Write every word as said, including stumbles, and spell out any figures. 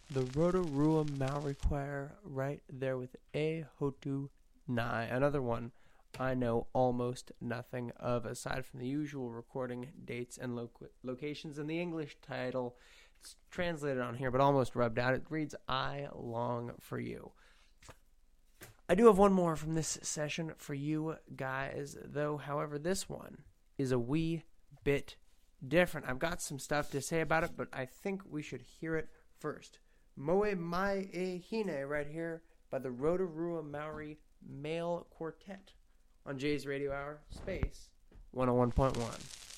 The Rotorua Maori Choir right there with A Hotu Nai. Another one I know almost nothing of aside from the usual recording dates and lo- locations and the English title. It's translated on here but almost rubbed out. It reads I Long For You. I do have one more from this session for you guys, though, however, this one is a wee bit different. I've got some stuff to say about it, but I think we should hear it first. Moe Mai E Hine right here by the Rotorua Maori Male Quartet on Jay's Radio Hour, Space one oh one point one.